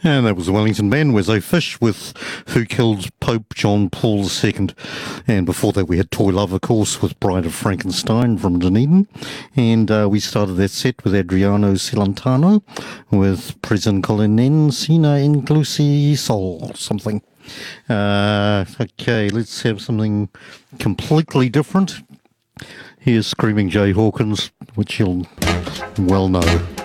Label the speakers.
Speaker 1: And that was the Wellington Band, Where's They Fish, with Who Killed Pope John Paul II. And before that, we had Toy Love, of course, with Bride of Frankenstein from Dunedin. And we started that set with Adriano Celentano with Present Colinen Sina Inclusi Sol, something. Okay, let's have something completely different. Here's Screaming Jay Hawkins, which you'll well know.